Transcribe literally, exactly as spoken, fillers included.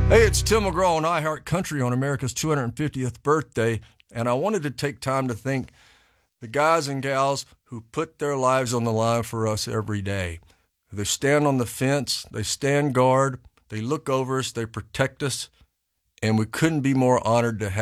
Hey, it's Tim McGraw on iHeart Country on America's two hundred fiftieth birthday, and I wanted to take time to thank the guys and gals who put their lives on the line for us every day. They stand on the fence, they stand guard, they look over us, they protect us, and we couldn't be more honored to have